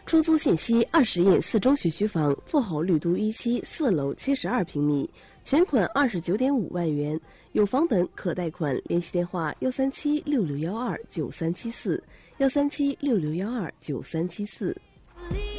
出租信息：20印4中学区房，富豪绿都一期4楼72平米，全款29.5万元，有房本可贷款。联系电话：13766129374，13766129374。